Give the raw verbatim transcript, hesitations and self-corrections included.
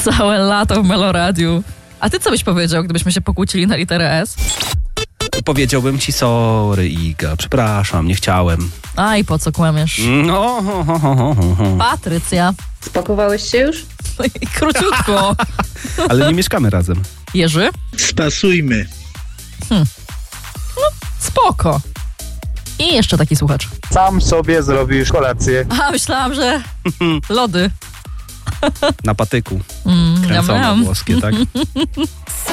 Całe lato w Meloradiu. A ty co byś powiedział, gdybyśmy się pokłócili na literę S? Powiedziałbym ci sorry, Iga, przepraszam, nie chciałem. A i po co kłamiesz? No, ho, ho, ho, ho, ho. Patrycja. Spakowałeś się już? Króciutko. Ale nie mieszkamy razem. Jerzy? Spasujmy. Hmm. No, spoko. I jeszcze taki słuchacz. Sam sobie zrobisz kolację. A, myślałam, że lody. Na patyku. Mm, Kręcone miam, miam. włoskie, tak?